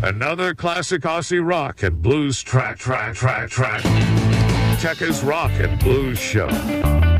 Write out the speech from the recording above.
Another classic Aussie rock and blues track. Tekka's Rock and Blues Show.